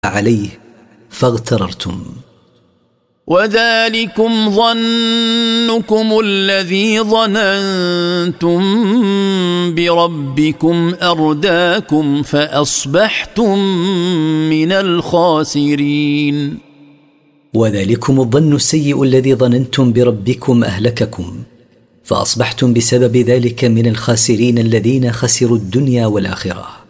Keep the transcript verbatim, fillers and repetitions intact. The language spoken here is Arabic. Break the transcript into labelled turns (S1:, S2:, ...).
S1: عليه فاغتررتم.
S2: وذلكم ظنكم الذي ظننتم بربكم أرداكم فأصبحتم من الخاسرين.
S1: وذلكم الظن السيء الذي ظننتم بربكم أهلككم فأصبحتم بسبب ذلك من الخاسرين الذين خسروا الدنيا والآخرة.